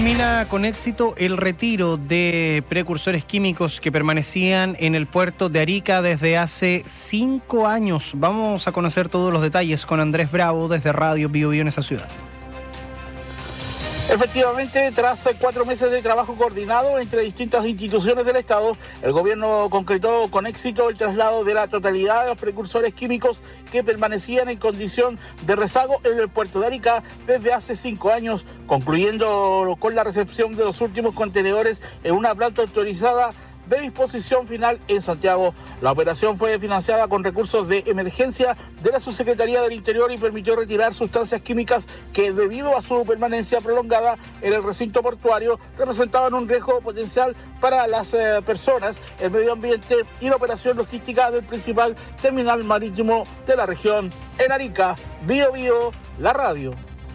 Culmina con éxito el retiro de precursores químicos que permanecían en el puerto de Arica desde hace 5 años. Vamos a conocer todos los detalles con Andrés Bravo desde Radio Bio Bio en esa ciudad. Efectivamente, tras 4 meses de trabajo coordinado entre distintas instituciones del Estado, el gobierno concretó con éxito el traslado de la totalidad de los precursores químicos que permanecían en condición de rezago en el puerto de Arica desde hace 5 años, concluyendo con la recepción de los últimos contenedores en una planta autorizada de disposición final en Santiago. La operación fue financiada con recursos de emergencia de la Subsecretaría del Interior y permitió retirar sustancias químicas que, debido a su permanencia prolongada en el recinto portuario, representaban un riesgo potencial para las personas, el medio ambiente y la operación logística del principal terminal marítimo de la región. En Arica, Bio Bio, la radio.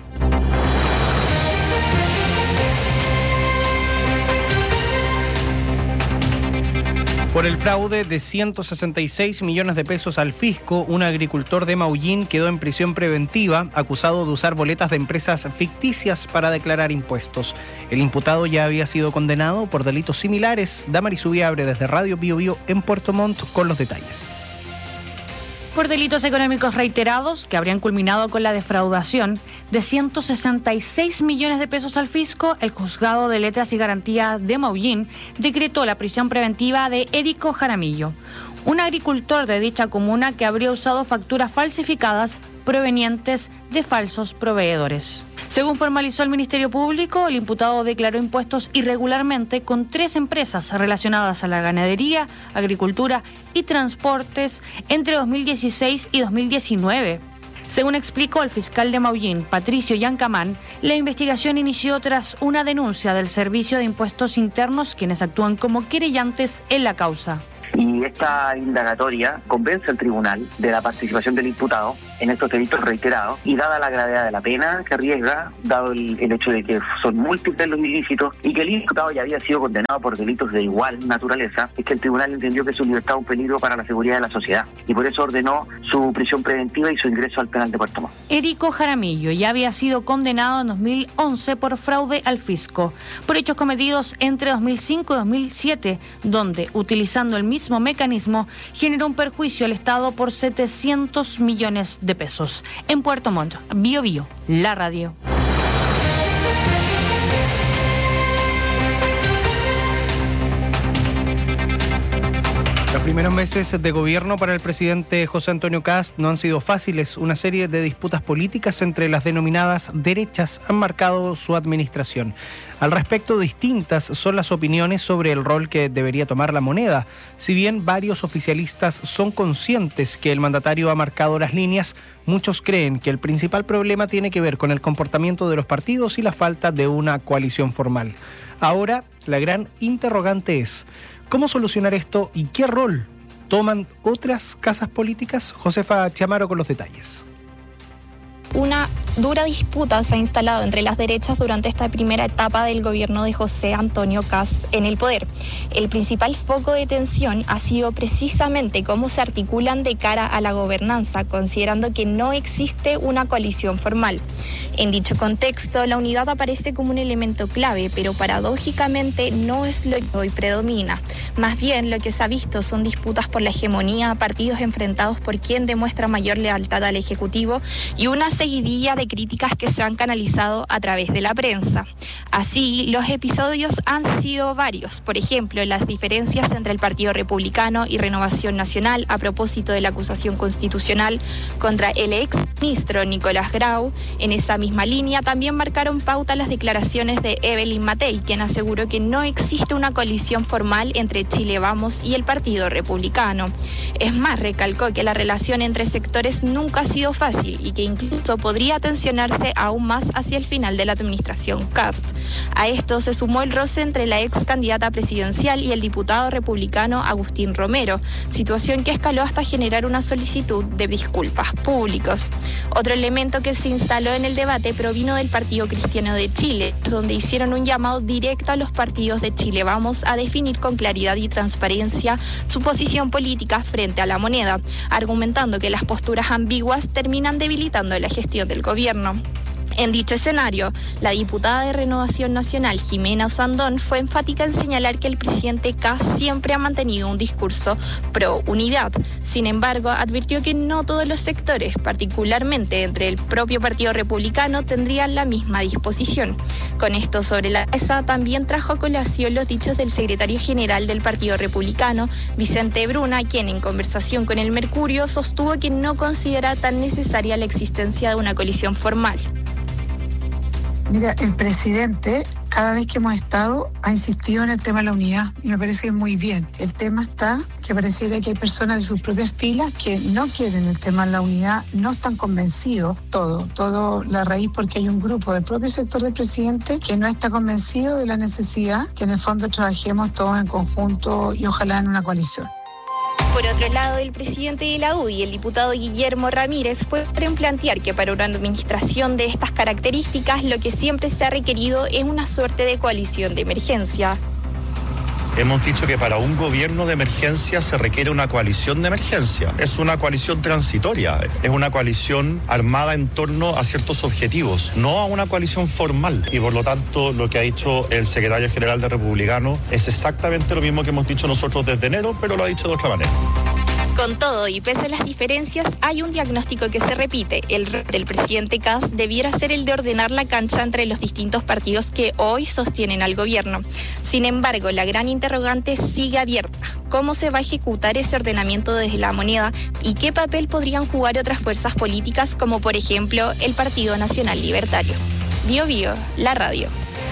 Por el fraude de 166 millones de pesos al fisco, un agricultor de Maullín quedó en prisión preventiva, acusado de usar boletas de empresas ficticias para declarar impuestos. El imputado ya había sido condenado por delitos similares. Damaris Ubiabre desde Radio Bio Bio en Puerto Montt con los detalles. Por delitos económicos reiterados que habrían culminado con la defraudación de 166 millones de pesos al fisco, el Juzgado de Letras y Garantías de Maullín decretó la prisión preventiva de Érico Jaramillo, un agricultor de dicha comuna que habría usado facturas falsificadas provenientes de falsos proveedores. Según formalizó el Ministerio Público, el imputado declaró impuestos irregularmente con 3 empresas relacionadas a la ganadería, agricultura y transportes entre 2016 y 2019. Según explicó el fiscal de Maullín, Patricio Yancamán, la investigación inició tras una denuncia del Servicio de Impuestos Internos, quienes actúan como querellantes en la causa. Y esta indagatoria convence al tribunal de la participación del imputado en estos delitos reiterados y dada la gravedad de la pena que arriesga, dado el hecho de que son múltiples los ilícitos y que el imputado ya había sido condenado por delitos de igual naturaleza, es que el tribunal entendió que su libertad es un peligro para la seguridad de la sociedad y por eso ordenó su prisión preventiva y su ingreso al penal de Puerto Montt. Érico Jaramillo ya había sido condenado en 2011 por fraude al fisco, por hechos cometidos entre 2005 y 2007, donde, utilizando el mismo mecanismo, generó un perjuicio al Estado por 700 millones de pesos. En Puerto Montt, Bio Bio, la radio. Los primeros meses de gobierno para el presidente José Antonio Kast no han sido fáciles. Una serie de disputas políticas entre las denominadas derechas han marcado su administración. Al respecto, distintas son las opiniones sobre el rol que debería tomar la moneda. Si bien varios oficialistas son conscientes que el mandatario ha marcado las líneas, muchos creen que el principal problema tiene que ver con el comportamiento de los partidos y la falta de una coalición formal. Ahora, la gran interrogante es: ¿cómo solucionar esto y qué rol toman otras casas políticas? Josefa Chamaro con los detalles. Una dura disputa se ha instalado entre las derechas durante esta primera etapa del gobierno de José Antonio Kast en el poder. El principal foco de tensión ha sido precisamente cómo se articulan de cara a la gobernanza, considerando que no existe una coalición formal. En dicho contexto, la unidad aparece como un elemento clave, pero paradójicamente no es lo que hoy predomina. Más bien, lo que se ha visto son disputas por la hegemonía, partidos enfrentados por quien demuestra mayor lealtad al Ejecutivo y una seguidilla de críticas que se han canalizado a través de la prensa. Así, los episodios han sido varios. Por ejemplo, las diferencias entre el Partido Republicano y Renovación Nacional a propósito de la acusación constitucional contra el ex ministro Nicolás Grau. En esa misma línea también marcaron pauta las declaraciones de Evelyn Matei, quien aseguró que no existe una coalición formal entre Chile Vamos y el Partido Republicano. Es más, recalcó que la relación entre sectores nunca ha sido fácil y que incluso podría tensionarse aún más hacia el final de la administración Kast. A esto se sumó el roce entre la ex candidata presidencial y el diputado republicano Agustín Romero, situación que escaló hasta generar una solicitud de disculpas públicos. Otro elemento que se instaló en el debate provino del Partido Cristiano de Chile, donde hicieron un llamado directo a los partidos de Chile Vamos a definir con claridad y transparencia su posición política frente a la moneda, argumentando que las posturas ambiguas terminan debilitando la gestión del gobierno. En dicho escenario, la diputada de Renovación Nacional, Jimena Osandón, fue enfática en señalar que el presidente Kast siempre ha mantenido un discurso pro unidad. Sin embargo, advirtió que no todos los sectores, particularmente entre el propio Partido Republicano, tendrían la misma disposición. Con esto sobre la mesa, también trajo a colación los dichos del secretario general del Partido Republicano, Vicente Bruna, quien en conversación con el Mercurio sostuvo que no considera tan necesaria la existencia de una coalición formal. Mira, el presidente, cada vez que hemos estado, ha insistido en el tema de la unidad y me parece muy bien. El tema está que pareciera que hay personas de sus propias filas que no quieren el tema de la unidad, no están convencidos, todo la raíz porque hay un grupo del propio sector del presidente que no está convencido de la necesidad que en el fondo trabajemos todos en conjunto y ojalá en una coalición. Por otro lado, el presidente de la UDI, el diputado Guillermo Ramírez, fue en plantear que para una administración de estas características lo que siempre se ha requerido es una suerte de coalición de emergencia. Hemos dicho que para un gobierno de emergencia se requiere una coalición de emergencia. Es una coalición transitoria, es una coalición armada en torno a ciertos objetivos, no a una coalición formal. Y por lo tanto, lo que ha dicho el secretario general de Republicano es exactamente lo mismo que hemos dicho nosotros desde enero, pero lo ha dicho de otra manera. Con todo y pese a las diferencias, hay un diagnóstico que se repite. El rol del presidente Kast debiera ser el de ordenar la cancha entre los distintos partidos que hoy sostienen al gobierno. Sin embargo, la gran interrogante sigue abierta. ¿Cómo se va a ejecutar ese ordenamiento desde la moneda y qué papel podrían jugar otras fuerzas políticas como por ejemplo el Partido Nacional Libertario? Bio Bio, la radio.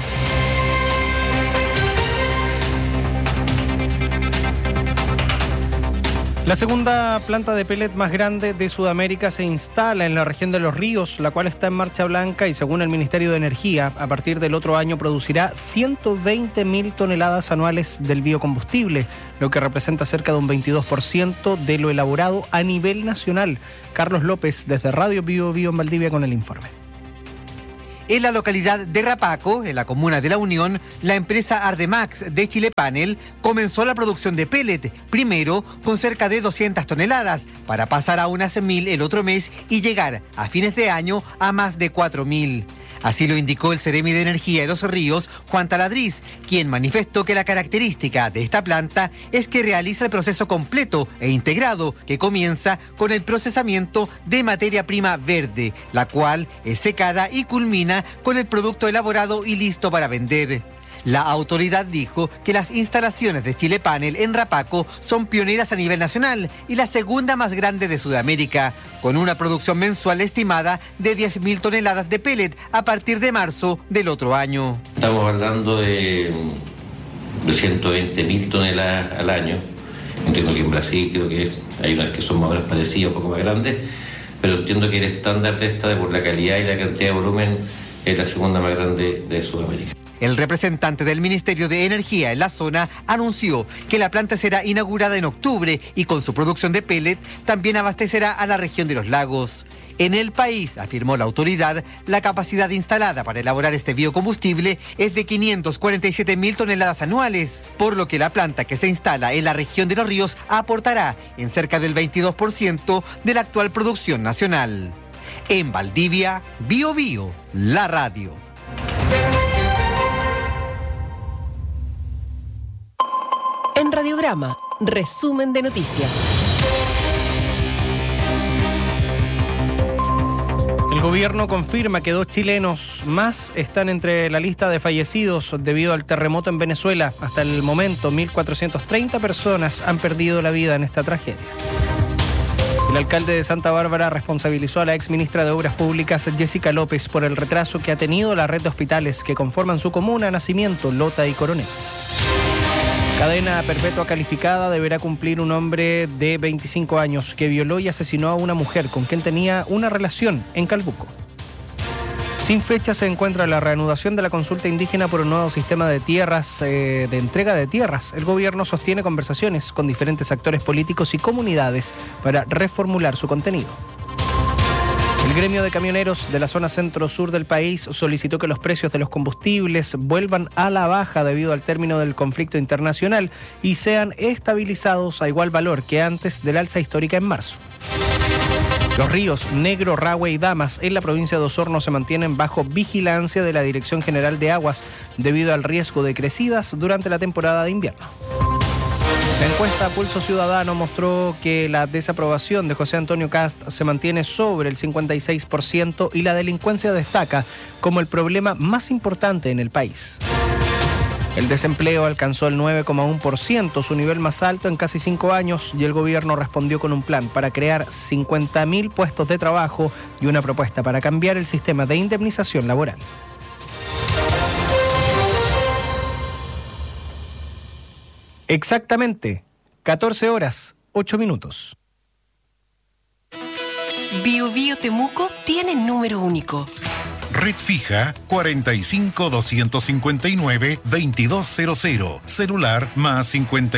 La segunda planta de pellet más grande de Sudamérica se instala en la región de Los Ríos, la cual está en marcha blanca y según el Ministerio de Energía, a partir del otro año producirá 120.000 toneladas anuales del biocombustible, lo que representa cerca de un 22% de lo elaborado a nivel nacional. Carlos López, desde Radio Bio Bio en Valdivia con el informe. En la localidad de Rapaco, en la comuna de La Unión, la empresa Ardemax de Chile Panel comenzó la producción de pellet, primero con cerca de 200 toneladas, para pasar a unas 1.000 el otro mes y llegar a fines de año a más de 4.000. Así lo indicó el Seremi de Energía de Los Ríos, Juan Taladriz, quien manifestó que la característica de esta planta es que realiza el proceso completo e integrado que comienza con el procesamiento de materia prima verde, la cual es secada y culmina con el producto elaborado y listo para vender. La autoridad dijo que las instalaciones de Chile Panel en Rapaco son pioneras a nivel nacional y la segunda más grande de Sudamérica, con una producción mensual estimada de 10.000 toneladas de pellet a partir de marzo del otro año. Estamos hablando de 120.000 toneladas al año. Entiendo que en Brasil creo que hay unas que son más o menos parecidas, un poco más grandes, pero entiendo que el estándar de esta, por la calidad y la cantidad de volumen, es la segunda más grande de Sudamérica. El representante del Ministerio de Energía en la zona anunció que la planta será inaugurada en octubre y con su producción de pellet también abastecerá a la región de los lagos. En el país, afirmó la autoridad, la capacidad instalada para elaborar este biocombustible es de 547.000 toneladas anuales, por lo que la planta que se instala en la región de Los Ríos aportará en cerca del 22% de la actual producción nacional. En Valdivia, Bio Bio, la radio. En Radiograma, resumen de noticias. El gobierno confirma que 2 chilenos más están entre la lista de fallecidos debido al terremoto en Venezuela. Hasta el momento, 1.430 personas han perdido la vida en esta tragedia. El alcalde de Santa Bárbara responsabilizó a la exministra de Obras Públicas, Jessica López, por el retraso que ha tenido la red de hospitales que conforman su comuna, Nacimiento, Lota y Coronel. Cadena perpetua calificada deberá cumplir un hombre de 25 años que violó y asesinó a una mujer con quien tenía una relación en Calbuco. Sin fecha se encuentra la reanudación de la consulta indígena por un nuevo sistema de tierras, de entrega de tierras. El gobierno sostiene conversaciones con diferentes actores políticos y comunidades para reformular su contenido. El gremio de camioneros de la zona centro-sur del país solicitó que los precios de los combustibles vuelvan a la baja debido al término del conflicto internacional y sean estabilizados a igual valor que antes del alza histórica en marzo. Los ríos Negro, Rahue y Damas en la provincia de Osorno se mantienen bajo vigilancia de la Dirección General de Aguas debido al riesgo de crecidas durante la temporada de invierno. La encuesta Pulso Ciudadano mostró que la desaprobación de José Antonio Kast se mantiene sobre el 56% y la delincuencia destaca como el problema más importante en el país. El desempleo alcanzó el 9,1%, su nivel más alto en casi 5 años, y el gobierno respondió con un plan para crear 50.000 puestos de trabajo y una propuesta para cambiar el sistema de indemnización laboral. Exactamente, 14 horas, 8 minutos. Bio Bio Temuco tiene número único. Red fija 45-259-2200. Celular más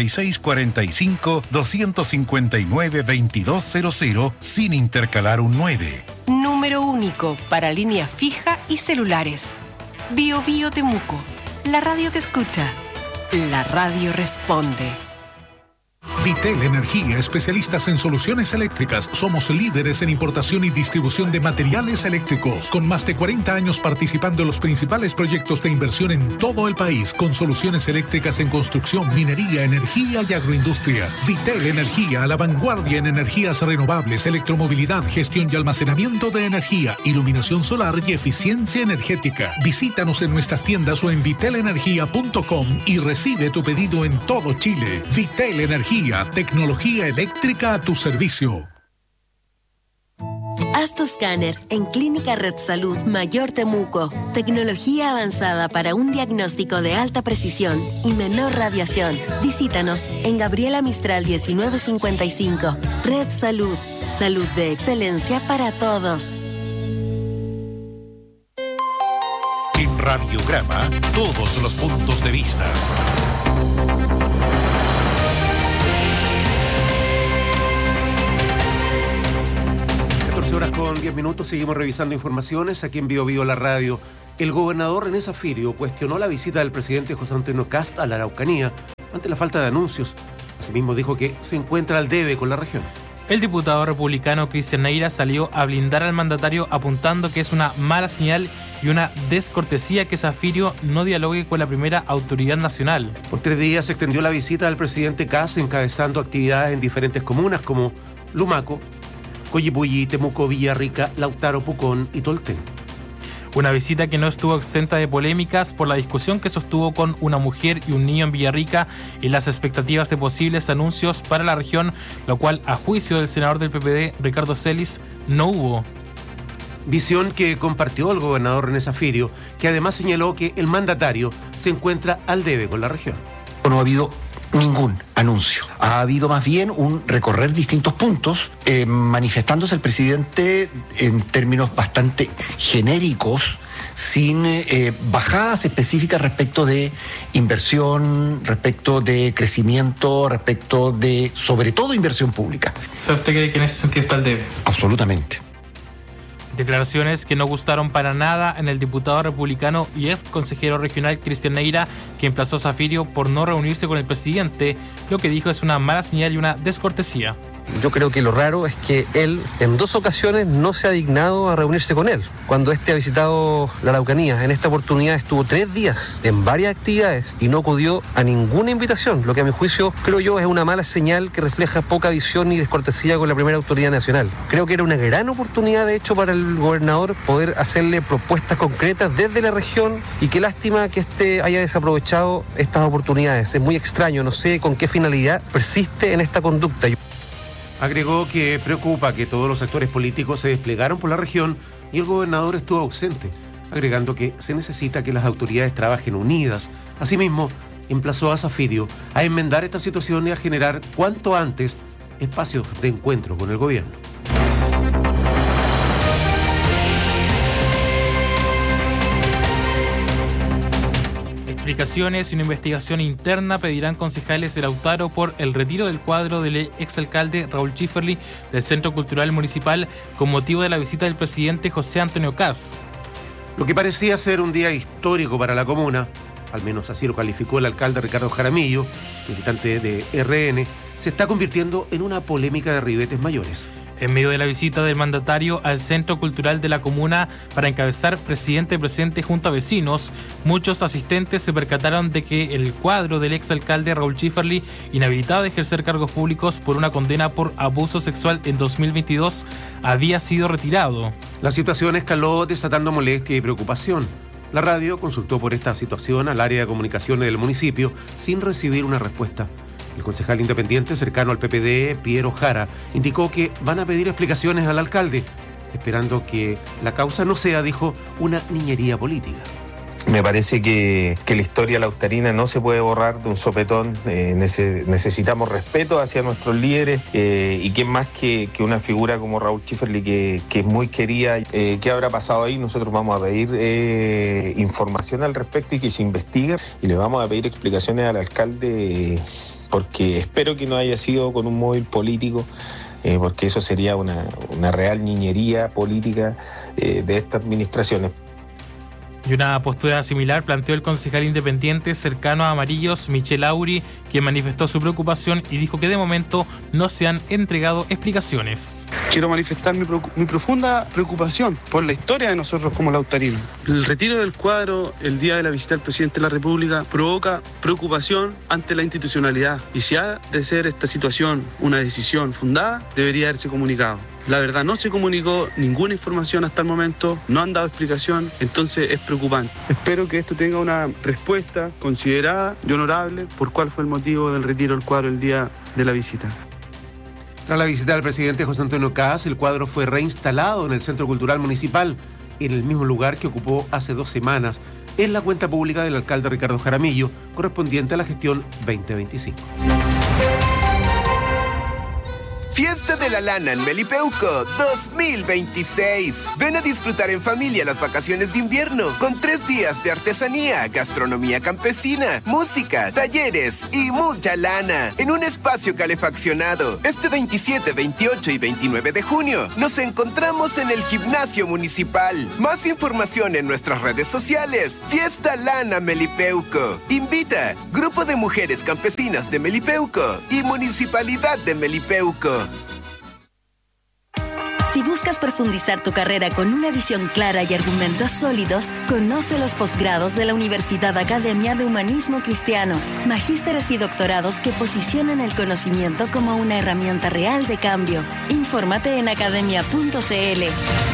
56-45-259-2200 sin intercalar un 9. Número único para línea fija y celulares. Bio Bio Temuco. La radio te escucha. La radio responde. Vitel Energía, especialistas en soluciones eléctricas. Somos líderes en importación y distribución de materiales eléctricos, con más de 40 años participando en los principales proyectos de inversión en todo el país, con soluciones eléctricas en construcción, minería, energía y agroindustria. Vitel Energía, a la vanguardia en energías renovables, electromovilidad, gestión y almacenamiento de energía, iluminación solar y eficiencia energética. Visítanos en nuestras tiendas o en vitelenergia.com y recibe tu pedido en todo Chile. Vitel Energía, tecnología eléctrica a tu servicio. Haz tu escáner en Clínica Red Salud Mayor Temuco. Tecnología avanzada para un diagnóstico de alta precisión y menor radiación. Visítanos en Gabriela Mistral 1955. Red Salud. Salud de excelencia para todos. En Radiograma, todos los puntos de vista. 14 horas con 10 minutos, seguimos revisando informaciones aquí en Bio Bio la radio. El gobernador René Zafirio cuestionó la visita del presidente José Antonio Kast a la Araucanía ante la falta de anuncios. Asimismo dijo que se encuentra al debe con la región. El diputado republicano Cristian Neira salió a blindar al mandatario apuntando que es una mala señal y una descortesía que Zafirio no dialogue con la primera autoridad nacional. Por 3 días se extendió la visita del presidente Kast encabezando actividades en diferentes comunas como Lumaco, Coyipulli, Temuco, Villarrica, Lautaro, Pucón y Tolten. Una visita que no estuvo exenta de polémicas por la discusión que sostuvo con una mujer y un niño en Villarrica y las expectativas de posibles anuncios para la región, lo cual, a juicio del senador del PPD, Ricardo Celis, no hubo. Visión que compartió el gobernador René Zafirio, que además señaló que el mandatario se encuentra al debe con la región. No ha habido ningún anuncio. Ha habido más bien un recorrer distintos puntos, manifestándose el presidente en términos bastante genéricos, sin bajadas específicas respecto de inversión, respecto de crecimiento, respecto de, sobre todo, inversión pública. ¿Sabe usted que en ese sentido está al debe? Absolutamente. Declaraciones que no gustaron para nada en el diputado republicano y ex consejero regional Cristian Neira, que emplazó a Zafirio por no reunirse con el presidente. Lo que dijo es una mala señal y una descortesía. Yo creo que lo raro es que él en 2 ocasiones no se ha dignado a reunirse con él. Cuando ha visitado la Araucanía, en esta oportunidad estuvo 3 días en varias actividades y no acudió a ninguna invitación, lo que a mi juicio creo yo es una mala señal que refleja poca visión y descortesía con la primera autoridad nacional. Creo que era una gran oportunidad de hecho para el gobernador poder hacerle propuestas concretas desde la región, y qué lástima que haya desaprovechado estas oportunidades. Es muy extraño, no sé con qué finalidad persiste en esta conducta. Agregó que preocupa que todos los actores políticos se desplegaron por la región y el gobernador estuvo ausente, agregando que se necesita que las autoridades trabajen unidas. Asimismo, emplazó a Zafirio a enmendar esta situación y a generar cuanto antes espacios de encuentro con el gobierno. Explicaciones y una investigación interna pedirán concejales de Lautaro por el retiro del cuadro del exalcalde Raúl Schifferli del Centro Cultural Municipal con motivo de la visita del presidente José Antonio Kast. Lo que parecía ser un día histórico para la comuna, al menos así lo calificó el alcalde Ricardo Jaramillo, militante de RN, se está convirtiendo en una polémica de ribetes mayores. En medio de la visita del mandatario al Centro Cultural de la comuna para encabezar Presidente Presente junto a vecinos, muchos asistentes se percataron de que el cuadro del exalcalde Raúl Schifferli, inhabilitado de ejercer cargos públicos por una condena por abuso sexual en 2022, había sido retirado. La situación escaló desatando molestia y preocupación. La radio consultó por esta situación al área de comunicaciones del municipio sin recibir una respuesta. El concejal independiente cercano al PPD, Piero Jara, indicó que van a pedir explicaciones al alcalde, esperando que la causa no sea, dijo, una niñería política. Me parece que la historia lautarina no se puede borrar de un sopetón. Necesitamos respeto hacia nuestros líderes y quién más que una figura como Raúl Schifferli que es muy querida. ¿Qué habrá pasado ahí? Nosotros vamos a pedir información al respecto y que se investigue, y le vamos a pedir explicaciones al alcalde, porque espero que no haya sido con un móvil político, porque eso sería una real niñería política de esta administración. Y una postura similar planteó el concejal independiente cercano a Amarillos, Michel Auri, quien manifestó su preocupación y dijo que de momento no se han entregado explicaciones. Quiero manifestar mi profunda preocupación por la historia de nosotros como lautarinos. El retiro del cuadro el día de la visita del presidente de la República provoca preocupación ante la institucionalidad, y si ha de ser esta situación una decisión fundada, debería haberse comunicado. La verdad, no se comunicó ninguna información hasta el momento, no han dado explicación, entonces es preocupante. Espero que esto tenga una respuesta considerada y honorable por cuál fue el motivo del retiro del cuadro el día de la visita. Tras la visita del presidente José Antonio Cast, el cuadro fue reinstalado en el Centro Cultural Municipal, en el mismo lugar que ocupó hace 2 semanas, en la cuenta pública del alcalde Ricardo Jaramillo, correspondiente a la gestión 2025. Fiesta de la Lana en Melipeuco 2026. Ven a disfrutar en familia las vacaciones de invierno con 3 días de artesanía, gastronomía campesina, música, talleres y mucha lana en un espacio calefaccionado. Este 27, 28 y 29 de junio nos encontramos en el Gimnasio Municipal. Más información en nuestras redes sociales. Fiesta Lana Melipeuco. Invita Grupo de Mujeres Campesinas de Melipeuco y Municipalidad de Melipeuco. Si buscas profundizar tu carrera con una visión clara y argumentos sólidos, conoce los posgrados de la Universidad Academia de Humanismo Cristiano, magísteres y doctorados que posicionan el conocimiento como una herramienta real de cambio. Infórmate en academia.cl.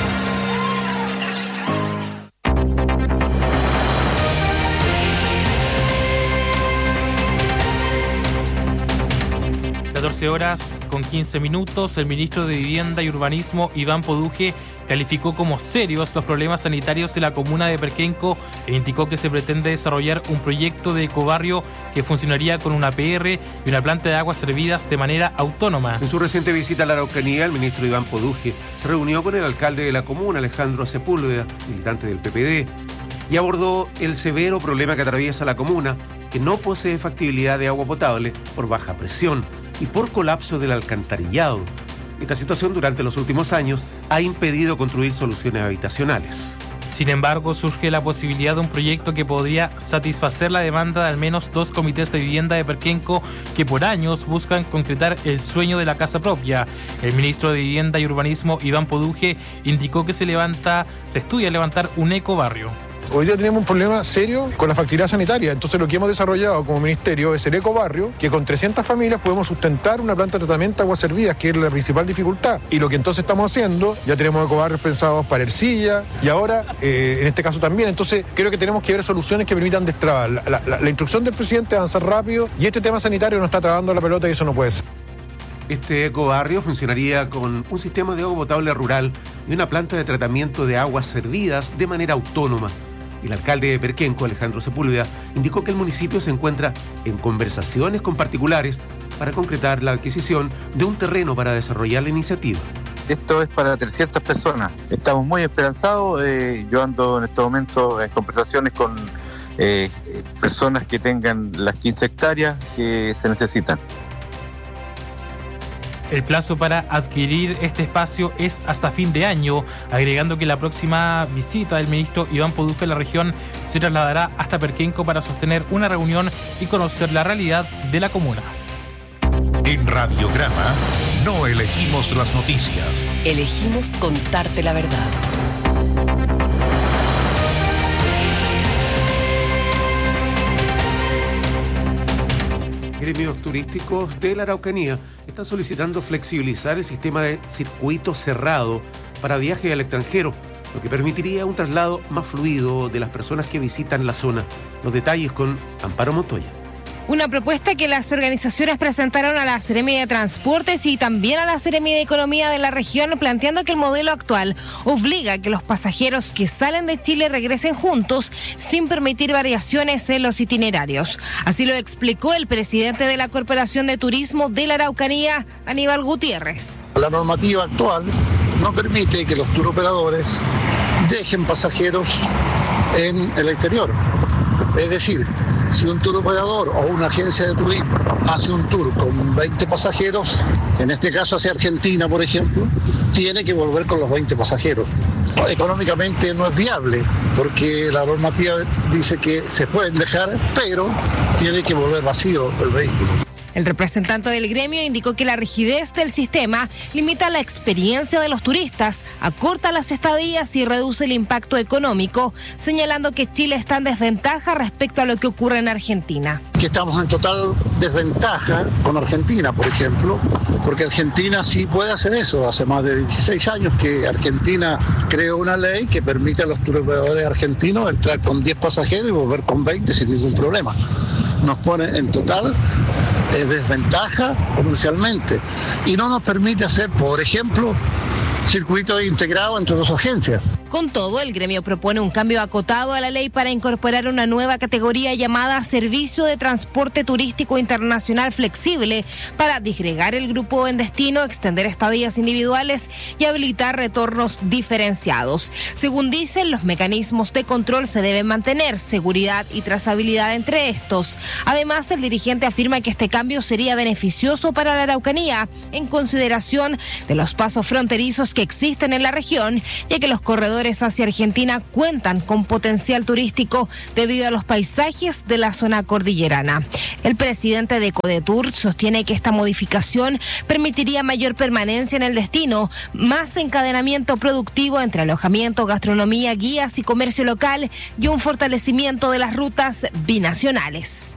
Horas con 15 minutos, el ministro de Vivienda y Urbanismo, Iván Poduje, calificó como serios los problemas sanitarios de la comuna de Perquenco e indicó que se pretende desarrollar un proyecto de ecobarrio que funcionaría con una PR y una planta de aguas servidas de manera autónoma. En su reciente visita a la Araucanía, el ministro Iván Poduje se reunió con el alcalde de la comuna, Alejandro Sepúlveda, militante del PPD, y abordó el severo problema que atraviesa la comuna, que no posee factibilidad de agua potable por baja presión y por colapso del alcantarillado. Esta situación durante los últimos años ha impedido construir soluciones habitacionales. Sin embargo, surge la posibilidad de un proyecto que podría satisfacer la demanda de al menos 2 comités de vivienda de Perquenco que por años buscan concretar el sueño de la casa propia. El ministro de Vivienda y Urbanismo, Iván Poduje, indicó que se estudia levantar un ecobarrio. Hoy día tenemos un problema serio con la factibilidad sanitaria, entonces lo que hemos desarrollado como ministerio es el ecobarrio, que con 300 familias podemos sustentar una planta de tratamiento de aguas servidas, que es la principal dificultad. Y lo que entonces estamos haciendo, ya tenemos ecobarrios pensados para Ercilla y ahora en este caso también, entonces creo que tenemos que ver soluciones que permitan destrabar. La instrucción del presidente es avanzar rápido y este tema sanitario nos está trabando la pelota y eso no puede ser. Este ecobarrio funcionaría con un sistema de agua potable rural y una planta de tratamiento de aguas servidas de manera autónoma. El alcalde de Perquenco, Alejandro Sepúlveda, indicó que el municipio se encuentra en conversaciones con particulares para concretar la adquisición de un terreno para desarrollar la iniciativa. Esto es para 300 personas. Estamos muy esperanzados. Yo ando en este momento en conversaciones con personas que tengan las 15 hectáreas que se necesitan. El plazo para adquirir este espacio es hasta fin de año, agregando que la próxima visita del ministro Iván Poduje a la región se trasladará hasta Perquenco para sostener una reunión y conocer la realidad de la comuna. En Radiograma No elegimos las noticias. Elegimos contarte la verdad. Gremios turísticos de la Araucanía están solicitando flexibilizar el sistema de circuito cerrado para viajes al extranjero, lo que permitiría un traslado más fluido de las personas que visitan la zona. Los detalles con Amparo Montoya. Una propuesta que las organizaciones presentaron a la Seremi de Transportes y también a la Seremi de Economía de la región, planteando que el modelo actual obliga a que los pasajeros que salen de Chile regresen juntos sin permitir variaciones en los itinerarios. Así lo explicó el presidente de la Corporación de Turismo de la Araucanía, Aníbal Gutiérrez. La normativa actual no permite que los turoperadores dejen pasajeros en el exterior. Es decir, si un turoperador o una agencia de turismo hace un tour con 20 pasajeros, en este caso hacia Argentina, por ejemplo, tiene que volver con los 20 pasajeros. Económicamente no es viable, porque la normativa dice que se pueden dejar, pero tiene que volver vacío el vehículo. El representante del gremio indicó que la rigidez del sistema limita la experiencia de los turistas, acorta las estadías y reduce el impacto económico, señalando que Chile está en desventaja respecto a lo que ocurre en Argentina. Que estamos en total desventaja con Argentina, por ejemplo, porque Argentina sí puede hacer eso. Hace más de 16 años que Argentina creó una ley que permite a los turoperadores argentinos entrar con 10 pasajeros y volver con 20 sin ningún problema. Nos pone en total desventaja comercialmente y no nos permite hacer, por ejemplo, circuito integrado entre dos agencias. Con todo, el gremio propone un cambio acotado a la ley para incorporar una nueva categoría llamada Servicio de Transporte Turístico Internacional Flexible para disgregar el grupo en destino, extender estadías individuales y habilitar retornos diferenciados. Según dicen, los mecanismos de control se deben mantener, seguridad y trazabilidad entre estos. Además, el dirigente afirma que este cambio sería beneficioso para la Araucanía en consideración de los pasos fronterizos que existen en la región, ya que los corredores hacia Argentina cuentan con potencial turístico debido a los paisajes de la zona cordillerana. El presidente de Codetur sostiene que esta modificación permitiría mayor permanencia en el destino, más encadenamiento productivo entre alojamiento, gastronomía, guías y comercio local y un fortalecimiento de las rutas binacionales.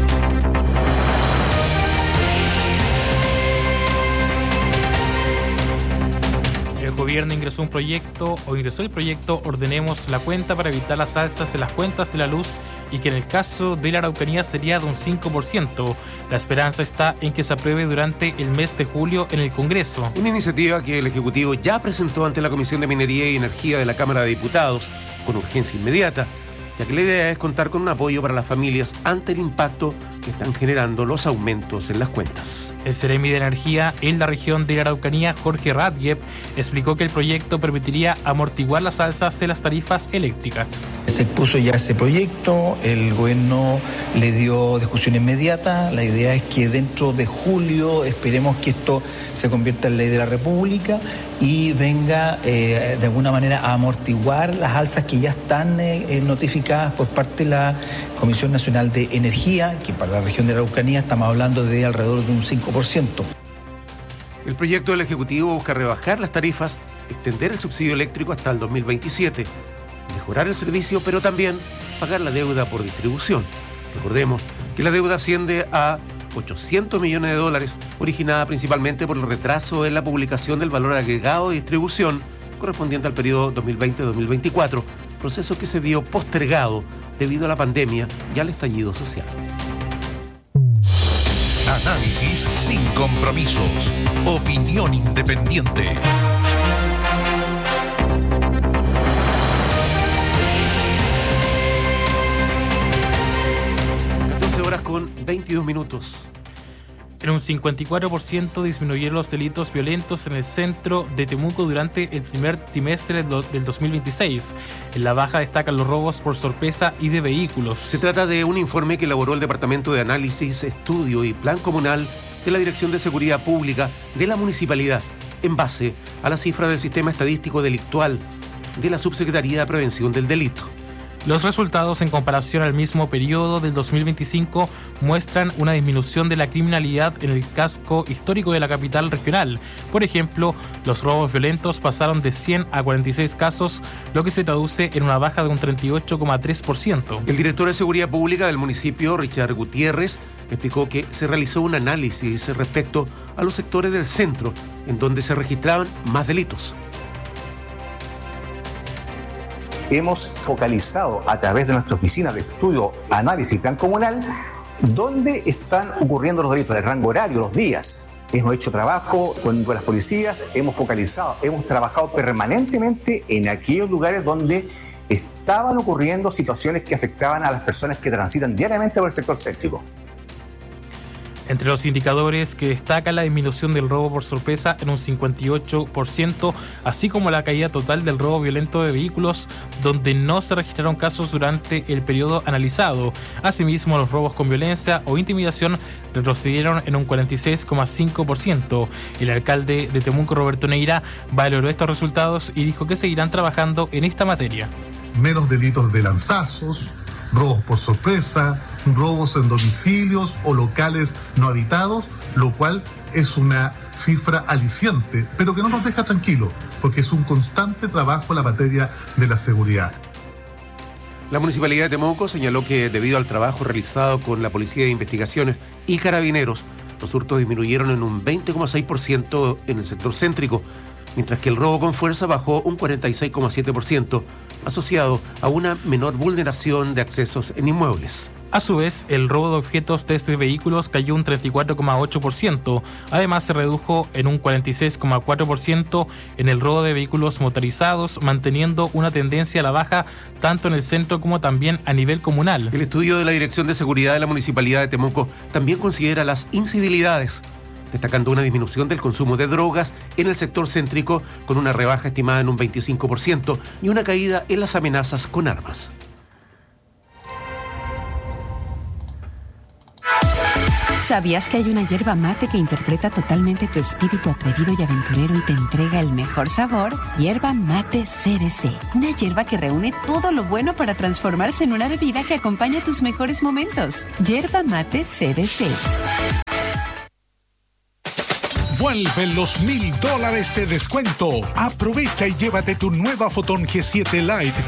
El gobierno ingresó el proyecto Ordenemos la Cuenta para evitar las alzas en las cuentas de la luz y que en el caso de la Araucanía sería de un 5%. La esperanza está en que se apruebe durante el mes de julio en el Congreso. Una iniciativa que el Ejecutivo ya presentó ante la Comisión de Minería y Energía de la Cámara de Diputados con urgencia inmediata, ya que la idea es contar con un apoyo para las familias ante el impacto que están generando los aumentos en las cuentas. El Seremi de Energía en la región de la Araucanía, Jorge Radjev, explicó que el proyecto permitiría amortiguar las alzas en las tarifas eléctricas. Se puso ya ese proyecto, el gobierno le dio discusión inmediata. La idea es que dentro de julio esperemos que esto se convierta en ley de la República y venga de alguna manera a amortiguar las alzas que ya están notificadas por parte de la Comisión Nacional de Energía, que para la región de la Araucanía estamos hablando de alrededor de un 5%. El proyecto del Ejecutivo busca rebajar las tarifas, extender el subsidio eléctrico hasta el 2027, mejorar el servicio, pero también pagar la deuda por distribución. Recordemos que la deuda asciende a $800 millones, originada principalmente por el retraso en la publicación del valor agregado de distribución correspondiente al periodo 2020-2024, proceso que se vio postergado debido a la pandemia y al estallido social. Análisis sin compromisos. Opinión independiente. Con 22 minutos. En un 54% disminuyeron los delitos violentos en el centro de Temuco durante el primer trimestre del 2026. En la baja destacan los robos por sorpresa y de vehículos. Se trata de un informe que elaboró el Departamento de Análisis, Estudio y Plan Comunal de la Dirección de Seguridad Pública de la Municipalidad, en base a la cifra del Sistema Estadístico Delictual de la Subsecretaría de Prevención del Delito. Los resultados en comparación al mismo periodo del 2025 muestran una disminución de la criminalidad en el casco histórico de la capital regional. Por ejemplo, los robos violentos pasaron de 100 a 46 casos, lo que se traduce en una baja de un 38,3%. El director de Seguridad Pública del municipio, Richard Gutiérrez, explicó que se realizó un análisis respecto a los sectores del centro, en donde se registraban más delitos. Hemos focalizado a través de nuestra oficina de estudio, análisis y plan comunal, dónde están ocurriendo los delitos, el rango horario, los días. Hemos hecho trabajo con las policías, hemos focalizado, hemos trabajado permanentemente en aquellos lugares donde estaban ocurriendo situaciones que afectaban a las personas que transitan diariamente por el sector céntrico. Entre los indicadores que destaca la disminución del robo por sorpresa en un 58%, así como la caída total del robo violento de vehículos, donde no se registraron casos durante el periodo analizado. Asimismo, los robos con violencia o intimidación retrocedieron en un 46,5%. El alcalde de Temuco, Roberto Neira, valoró estos resultados y dijo que seguirán trabajando en esta materia. Menos delitos de lanzazos, robos por sorpresa, robos en domicilios o locales no habitados, lo cual es una cifra aliciente, pero que no nos deja tranquilos, porque es un constante trabajo en la materia de la seguridad. La Municipalidad de Temuco señaló que debido al trabajo realizado con la Policía de Investigaciones y Carabineros, los hurtos disminuyeron en un 20,6% en el sector céntrico, mientras que el robo con fuerza bajó un 46,7%, asociado a una menor vulneración de accesos en inmuebles. A su vez, el robo de objetos desde vehículos cayó un 34,8%. Además, se redujo en un 46,4% en el robo de vehículos motorizados, manteniendo una tendencia a la baja tanto en el centro como también a nivel comunal. El estudio de la Dirección de Seguridad de la Municipalidad de Temuco también considera las incivilidades, destacando una disminución del consumo de drogas en el sector céntrico con una rebaja estimada en un 25% y una caída en las amenazas con armas. ¿Sabías que hay una yerba mate que interpreta totalmente tu espíritu atrevido y aventurero y te entrega el mejor sabor? Yerba Mate CBC, una yerba que reúne todo lo bueno para transformarse en una bebida que acompaña tus mejores momentos. Yerba Mate CBC. Vuelven los $1,000 de descuento. Aprovecha y llévate tu nueva Photon G7 Lite